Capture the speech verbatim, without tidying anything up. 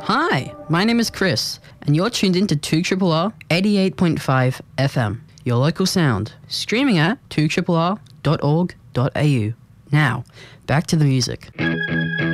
Hi, my name is Chris, and you're tuned in to two R R eighty-eight point five F M, your local sound, streaming at two R R dot org dot a u. Now, back to the music.